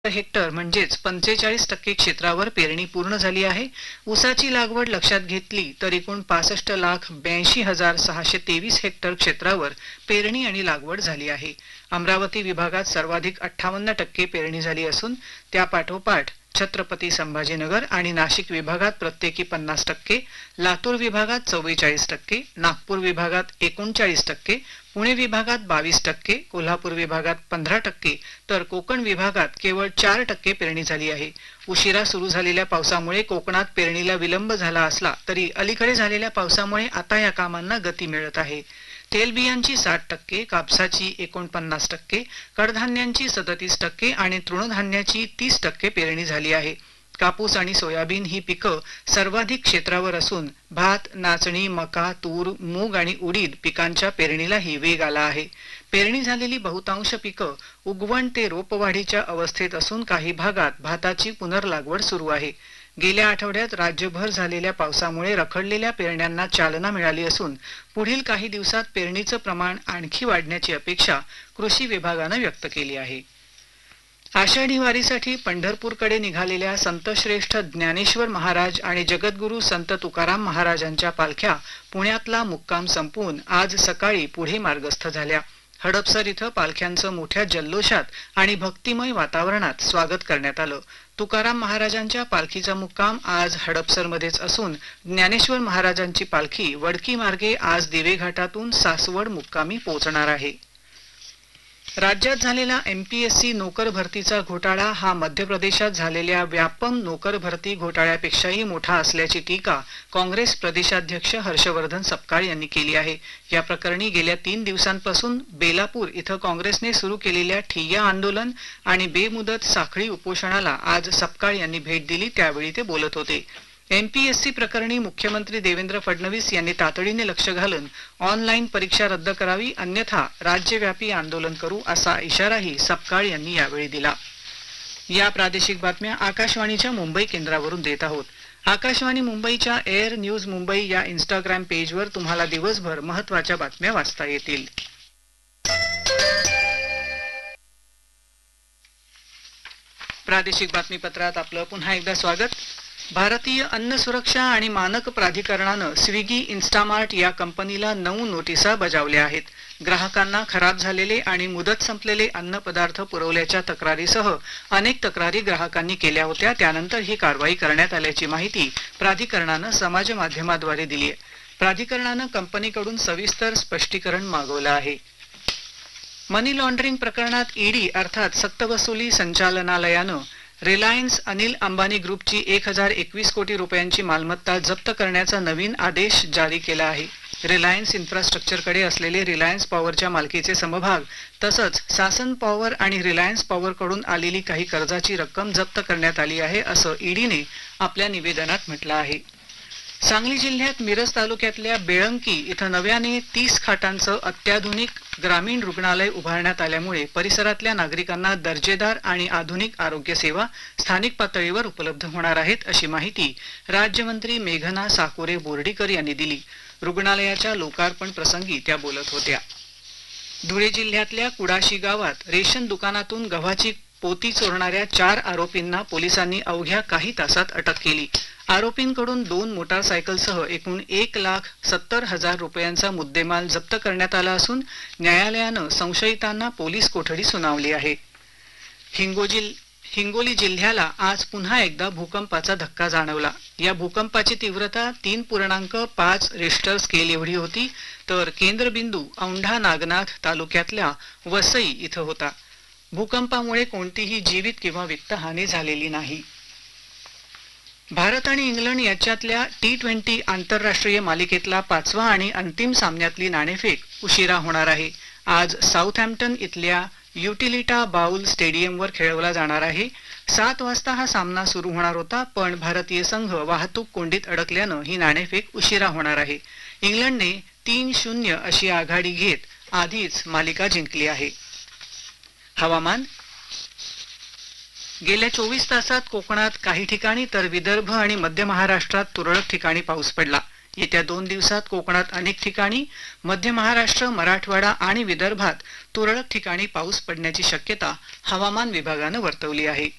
Hectare म्हणजेच 45% क्षेत्रावर पेरणी पूर्ण झाली आहे। ऊसाची लागवड लक्षात घेतली तर एकूण 65,82,623 हेक्टर क्षेत्रावर पेरणी आणि लागवड झाली आहे। अमरावती विभागात सर्वाधिक 58% पेरणी झाली असून त्यापाठोपाठ छत्रपती संभाजीनगर आणि नाशिक विभागात प्रत्येकी 50%, लातूर विभागात 44%, नागपूर विभागात 39%, पुणे विभागात 22%, कोल्हापूर विभागात 15%, तर कोकण विभागात केवळ 4% पेरणी झाली आहे। उशिरा सुरू झालेल्या पावसामुळे कोकणात पेरणीला विलंब झाला असला तरी अलीकडे झालेल्या पावसामुळे आता या कामांना गती मिळत आहे। तेलबियांची 60%, कापसाची 49%, कडधान्यांची 37% आणि तृणधान्याची 30% पेरणी झाली आहे। कापूस आणि सोयाबीन ही पिकं सर्वाधिक क्षेत्रावर असून भात, नाचणी, मका, तूर, मूग आणि उडीद पिकांच्या पेरणीलाही वेग आला आहे। पेरणी झालेली बहुतांश पिकं उगवण ते रोपवाढीच्या अवस्थेत असून काही भागात भाताची पुनर्लागवड सुरू आहे। गेल्या आठवड्यात राज्यभर झालेल्या पावसामुळे रखडलेल्या पेरण्यांना चालना मिळाली असून पुढील काही दिवसात पेरणीचं प्रमाण आणखी वाढण्याची अपेक्षा कृषी विभागानं व्यक्त केली आहे। आषाढी वारीसाठी पंढरपूरकडे निघालेल्या संतश्रेष्ठ ज्ञानेश्वर महाराज आणि जगद्गुरू संत तुकाराम महाराजांच्या पालख्या पुण्यातला मुक्काम संपवून आज सकाळी पुढे मार्गस्थ झाल्या। हडपसर इथं पालख्यांचं मोठ्या जल्लोषात आणि भक्तिमय वातावरणात स्वागत करण्यात आलं। तुकाराम महाराजांच्या पालखीचा मुक्काम आज हडपसरमध्येच असून ज्ञानेश्वर महाराजांची पालखी वडकी मार्गे आज दिवे घाटातून सासवड मुक्कामी पोहोचणार आहे। राज्यात झालेला MPSC नोकर भरतीचा घोटाळा हा मध्य प्रदेशात झालेल्या व्यापम नोकर भरती घोटाळ्यापेक्षाही मोठा असल्याची टीका काँग्रेस प्रदेशाध्यक्ष हर्षवर्धन सपकाळ यांनी केली आहे। या प्रकरणी गेल्या 3 दिवसांपासून बेलापूर इथं काँग्रेसने सुरू केलेल्या ठिय्या आंदोलन आणि बेमुदत साखळी उपोषणाला आज सपकाळ यांनी भेट दिली, त्यावेळी ते बोलत होते। MPSC प्रकरणी मुख्यमंत्री देवेंद्र फडणवीस यांनी तातडीने लक्ष घालून ऑनलाईन परीक्षा रद्द करावी, अन्यथा राज्यव्यापी आंदोलन करू असा इशाराही सपकाळ यांनी यावेळी दिला। या प्रादेशिक बातम्या आकाशवाणीच्या मुंबई केंद्रावरून देत आहोत। आकाशवाणी मुंबईच्या एअर न्यूज मुंबई या इंस्टाग्राम पेजवर तुम्हाला दिवसभर महत्त्वाच्या बातम्या वाचता येतील। प्रादेशिक बातमीपत्रात आपलं पुन्हा एकदा स्वागत। भारतीय अन्न सुरक्षा आणि मानक प्राधिकरणानं स्विगी, इन्स्टामार्ट या कंपनीला 9 नोटिसा बजावल्या आहेत। ग्राहकांना खराब झालेले आणि मुदत संपलेले अन्न पदार्थ पुरवल्याच्या तक्रारीसह अनेक तक्रारी ग्राहकांनी केल्या होत्या, त्यानंतर ही कारवाई करण्यात आल्याची माहिती प्राधिकरणानं समाज माध्यमाद्वारे दिली आहे। प्राधिकरणानं कंपनीकडून सविस्तर स्पष्टीकरण मागवलं आहे। मनी लॉन्ड्रिंग प्रकरणात ईडी अर्थात सक्तवसुली संचालनालयानं रिलायन्स अनिल अंबानी ग्रुपची 1021 कोटी रुपयांची मालमत्ता जप्त करण्याचा नवीन आदेश जारी केला आहे। रिलायन्स इन्फ्रास्ट्रक्चरकडे असलेले रिलायन्स पॉवरच्या मालकीचे समभाग तसंच सासन पॉवर आणि रिलायन्स पॉवरकडून आलेली काही कर्जाची रक्कम जप्त करण्यात आली आहे, असं ईडीने आपल्या निवेदनात म्हटलं आहे। सांगली जिल्ह्यात मिरज तालुक्यातल्या बेळंकी इथं नव्याने 30 खाटांचं अत्याधुनिक ग्रामीण रुग्णालय उभारण्यात आल्यामुळे परिसरातल्या नागरिकांना दर्जेदार आणि आधुनिक आरोग्य सेवा स्थानिक पातळीवर उपलब्ध होणार आहेत, अशी माहिती राज्यमंत्री मेघना साकोरे बोर्डीकर यांनी दिली। रुग्णालयाच्या लोकार्पण प्रसंगी त्या बोलत होत्या। धुळे जिल्ह्यातल्या कुडाशी गावात रेशन दुकानातून गव्हाची पोती चोरणाऱ्या 4 आरोपींना पोलिसांनी अवघ्या काही तासात अटक केली। आरोपींकडून 2 मोटारसायकलसह एकूण 1,70,000 रुपयांचा मुद्देमाल जप्त करण्यात आला असून न्यायालयानं संशयितांना पोलीस कोठडी सुनावली आहे। हिंगोली जिल्ह्याला आज पुन्हा एकदा भूकंपाचा धक्का जाणवला। या भूकंपाची तीव्रता 3.5 रिश्टर स्केल एवढी होती, तर केंद्रबिंदू औंढा नागनाथ तालुक्यातल्या वसई इथं होता। भूकंपामुळे कोणतीही जीवित किंवा वित्तहानी झालेली नाही। भारत आणि इंग्लंड यांच्यातल्या T20 आंतरराष्ट्रीय मालिकेतला 5वा आणि अंतिम सामन्यातली नाणेफेक उशिरा होणार आहे। आज साऊथहॅम्प्टन इथल्या युटिलिटा बाउल स्टेडियमवर खेळवला जाणार आहे। 7 वाजता हा सामना सुरू होणार होता, पण भारतीय संघ वाहतूक कोंडीत अडकल्यानं ही नाणेफेक उशिरा होणार आहे। इंग्लंडने 3-0 अशी आघाडी घेत आधीच मालिका जिंकली आहे। हवामान। गेल्या 24 तासात कोकणात काही ठिकाणी तर विदर्भ आणि मध्य महाराष्ट्रात तुरळक ठिकाणी पाऊस पडला। येत्या 2 दिवसात कोकणात अनेक ठिकाणी, मध्य महाराष्ट्र, मराठवाडा आणि विदर्भात तुरळक ठिकाणी पाऊस पडण्याची शक्यता हवामान विभागानं वर्तवली आहे।